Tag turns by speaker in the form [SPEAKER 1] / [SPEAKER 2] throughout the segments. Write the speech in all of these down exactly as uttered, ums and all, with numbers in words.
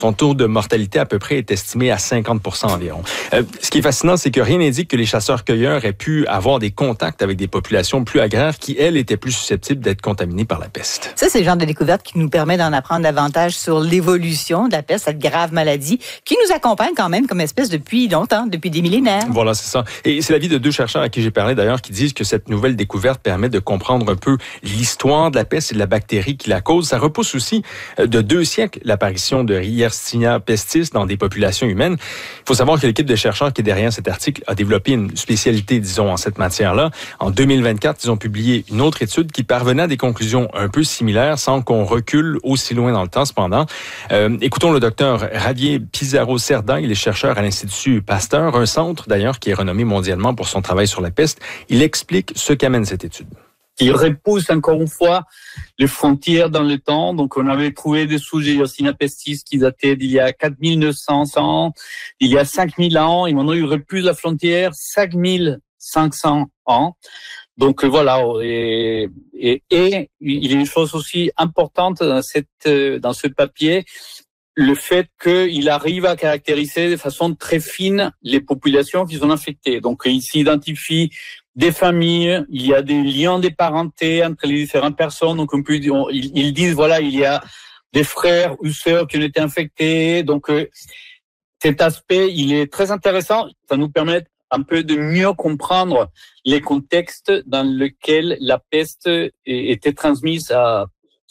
[SPEAKER 1] Son taux de mortalité à peu près est estimé à cinquante pour cent environ. Euh, ce qui est fascinant, c'est que rien n'indique que les chasseurs-cueilleurs aient pu avoir des contacts avec des populations plus agraires qui, elles, étaient plus susceptibles d'être contaminées par la peste.
[SPEAKER 2] Ça, c'est le genre de découverte qui nous permet d'en apprendre davantage sur l'évolution de la peste, cette grave maladie qui nous accompagne quand même comme espèce depuis longtemps, depuis des millénaires.
[SPEAKER 1] Voilà, c'est ça. Et c'est l'avis de deux chercheurs à qui j'ai parlé d'ailleurs qui disent que cette nouvelle découverte permet de comprendre un peu l'histoire de la peste et de la bactérie qui la cause. Ça repousse aussi de deux siècles l'apparition de Yersinia pestis dans des populations humaines. Il faut savoir que l'équipe de chercheurs qui est derrière cet article a développé une spécialité, disons, en cette matière-là. En deux mille vingt-quatre, ils ont publié une autre étude qui parvenait à des conclusions un peu similaires sans qu'on recule aussi loin dans le temps, cependant. Euh, écoutons le docteur Javier Pizarro-Cerda, il est chercheur à l'Institut Pasteur, un centre d'ailleurs qui est renommé mondialement pour son travail sur la peste. Il explique ce qu'amène cette étude.
[SPEAKER 3] Il repousse encore une fois les frontières dans le temps. Donc, on avait trouvé des souches de Yersinia pestis qui dataient d'il y a quatre mille neuf cents ans, il y a cinq mille ans. Et maintenant, il repousse la frontière cinq mille cinq cents ans. Donc, voilà. Et, et, et il y a une chose aussi importante dans cette, dans ce papier, le fait qu'il arrive à caractériser de façon très fine les populations qui sont infectées. Donc, il s'identifie des familles, il y a des liens de parenté entre les différentes personnes. Donc, on peut, on, ils, ils disent, voilà, il y a des frères ou sœurs qui ont été infectés. Donc, euh, cet aspect, il est très intéressant. Ça nous permet un peu de mieux comprendre les contextes dans lesquels la peste était transmise à,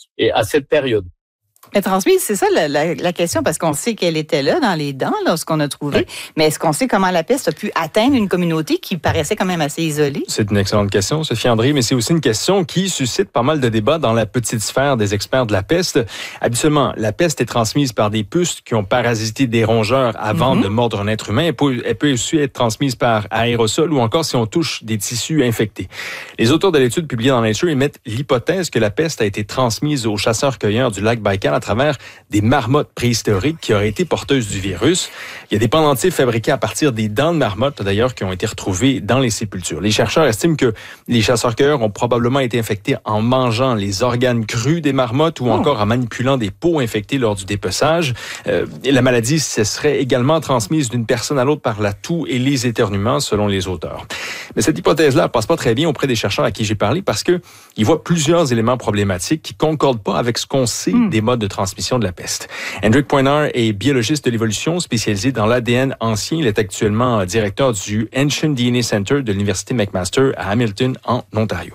[SPEAKER 3] à cette période.
[SPEAKER 2] Mais transmise, c'est ça la, la, la question, parce qu'on sait qu'elle était là dans les dents lorsqu'on a trouvé, oui. Mais est-ce qu'on sait comment la peste a pu atteindre une communauté qui paraissait quand même assez isolée?
[SPEAKER 1] C'est une excellente question, Sophie André, mais c'est aussi une question qui suscite pas mal de débats dans la petite sphère des experts de la peste. Habituellement, la peste est transmise par des puces qui ont parasité des rongeurs avant mm-hmm. de mordre un être humain. Elle peut, elle peut aussi être transmise par aérosol ou encore si on touche des tissus infectés. Les auteurs de l'étude publiée dans Nature émettent l'hypothèse que la peste a été transmise aux chasseurs-cueilleurs du lac Baïkal à travers des marmottes préhistoriques qui auraient été porteuses du virus. Il y a des pendentifs fabriqués à partir des dents de marmottes, d'ailleurs, qui ont été retrouvés dans les sépultures. Les chercheurs estiment que les chasseurs-cueilleurs ont probablement été infectés en mangeant les organes crus des marmottes ou oh. encore en manipulant des peaux infectées lors du dépeçage. Euh, la maladie se serait également transmise d'une personne à l'autre par la toux et les éternuements, selon les auteurs. Mais cette hypothèse-là passe pas très bien auprès des chercheurs à qui j'ai parlé parce que ils voient plusieurs éléments problématiques qui concordent pas avec ce qu'on sait mm. des modes de transmission de la peste. Hendrik Poinard est biologiste de l'évolution spécialisé dans l'A D N ancien. Il est actuellement directeur du Ancient D N A Center de l'Université McMaster à Hamilton, en Ontario.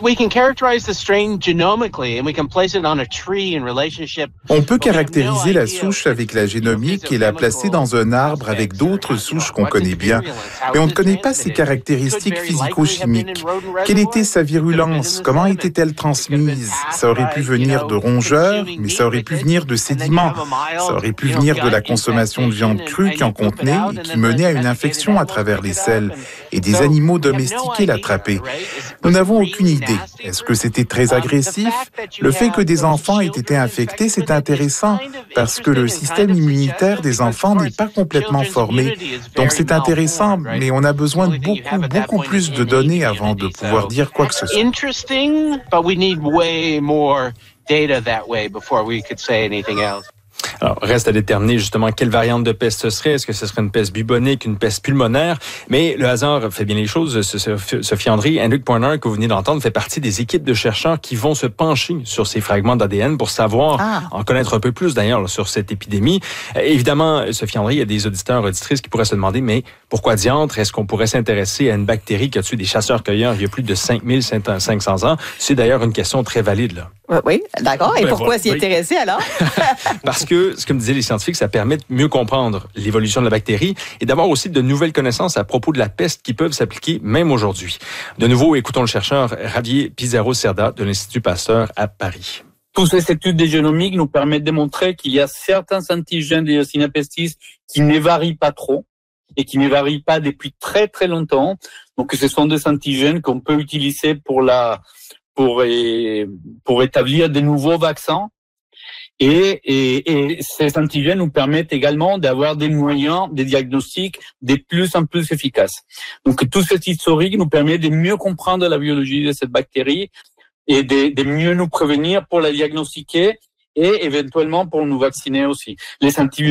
[SPEAKER 4] On peut caractériser la souche avec la génomique et la placer dans un arbre avec d'autres souches qu'on connaît bien. Mais on ne connaît pas ses caractéristiques physico-chimiques. Quelle était sa virulence? Comment était-elle transmise? Ça aurait pu venir de rongeurs, mais ça aurait pu venir de sédiments. Ça aurait pu venir de la consommation de viande crue qui en contenait et qui menait à une infection à travers les selles. Et des animaux domestiqués l'attrapaient. Nous n'avons aucune idée. Est-ce que c'était très agressif? Le fait que des enfants aient été infectés, c'est intéressant parce que le système immunitaire des enfants n'est pas complètement formé. Donc c'est intéressant, mais on a besoin de beaucoup, beaucoup plus de données avant de pouvoir dire quoi que ce soit.
[SPEAKER 1] Alors, reste à déterminer justement quelle variante de peste ce serait. Est-ce que ce serait une peste bubonique, une peste pulmonaire? Mais le hasard fait bien les choses. Sophie André, Hendrik Poinard, que vous venez d'entendre, fait partie des équipes de chercheurs qui vont se pencher sur ces fragments d'A D N pour savoir, ah. en connaître un peu plus d'ailleurs sur cette épidémie. Euh, évidemment, Sophie André, il y a des auditeurs, auditrices qui pourraient se demander, mais pourquoi diantre est-ce qu'on pourrait s'intéresser à une bactérie qui a tué des chasseurs-cueilleurs il y a plus de cinq mille cinq cents ans? C'est d'ailleurs une question très valide, là.
[SPEAKER 2] Oui, d'accord. Et pourquoi s'y intéresser alors?
[SPEAKER 1] Parce que, ce que me disaient les scientifiques, ça permet de mieux comprendre l'évolution de la bactérie et d'avoir aussi de nouvelles connaissances à propos de la peste qui peuvent s'appliquer même aujourd'hui. De nouveau, écoutons le chercheur Javier Pizarro-Cerda de l'Institut Pasteur à Paris.
[SPEAKER 3] Toutes ces études de génomique nous permettent de montrer qu'il y a certains antigènes de Yersinia pestis qui ne varient pas trop et qui ne varient pas depuis très très longtemps. Donc, ce sont des antigènes qu'on peut utiliser pour la pour pour établir de nouveaux vaccins. Et, et, et ces antigènes nous permettent également d'avoir des moyens de diagnostic de plus en plus efficaces. Donc, tout cet historique nous permet de mieux comprendre la biologie de cette bactérie et de, de mieux nous prévenir pour la diagnostiquer et éventuellement pour nous vacciner aussi. Les antigènes